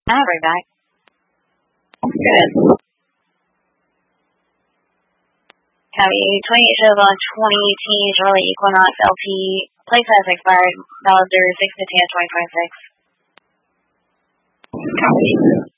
I'll be back. Good. Copy. 28 shows on 2018 Charlotte Equinox LT. Place has expired. Valid through 6/10/2026. Copy.